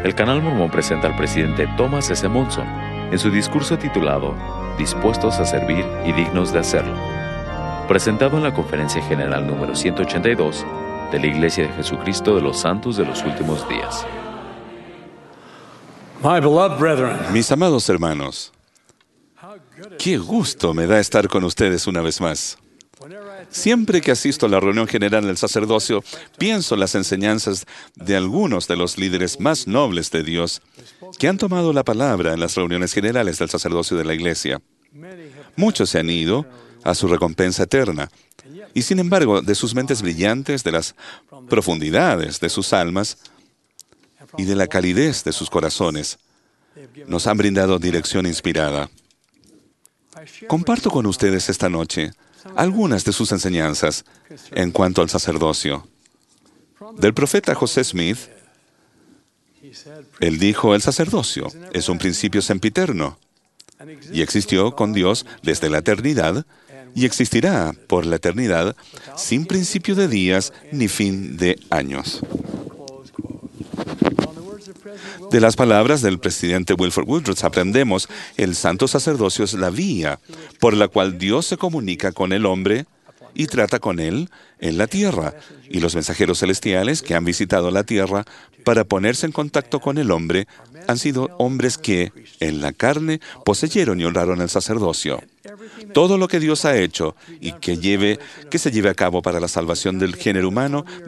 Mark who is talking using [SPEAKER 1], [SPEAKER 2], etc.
[SPEAKER 1] El Canal Mormón presenta al presidente Thomas S. Monson en su discurso titulado Dispuestos a servir y dignos de hacerlo, presentado en la Conferencia General número 182 de la Iglesia de Jesucristo de los Santos de los Últimos Días.
[SPEAKER 2] Mis amados hermanos, qué gusto me da estar con ustedes una vez más. Siempre que asisto a la reunión general del sacerdocio, pienso en las enseñanzas de algunos de los líderes más nobles de Dios que han tomado la palabra en las reuniones generales del sacerdocio de la Iglesia. Muchos se han ido a su recompensa eterna, y sin embargo, de sus mentes brillantes, de las profundidades de sus almas y de la calidez de sus corazones, nos han brindado dirección inspirada. Comparto con ustedes esta noche algunas de sus enseñanzas en cuanto al sacerdocio. Del profeta José Smith, él dijo: el sacerdocio es un principio sempiterno y existió con Dios desde la eternidad y existirá por la eternidad sin principio de días ni fin de años. De las palabras del presidente Wilford Woodruff aprendemos: el santo sacerdocio es la vía por la cual Dios se comunica con el hombre y trata con él en la tierra, y los mensajeros celestiales que han visitado la tierra para ponerse en contacto con el hombre han sido hombres que, en la carne, poseyeron y honraron el sacerdocio. Todo lo que Dios ha hecho y que se lleve a cabo para la salvación del género humano